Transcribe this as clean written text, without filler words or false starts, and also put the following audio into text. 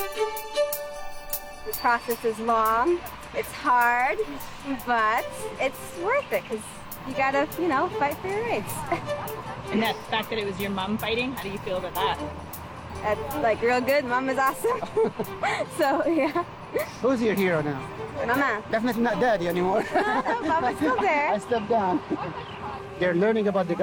The process is long, it's hard, but it's worth it because you gotta, fight for your rights. And that fact that it was your mom fighting, how do you feel about that? That's like real good. Mom is awesome. So yeah. Who's your hero now? Mama. Definitely not daddy anymore. Mama's still there. I stepped down. They're learning about the